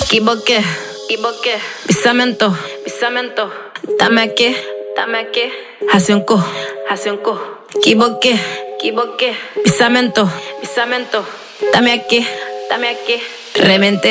Equivoqué, pisamento, dame aquí, hace un cu, equivoqué, pisamento, dame aquí, reventé.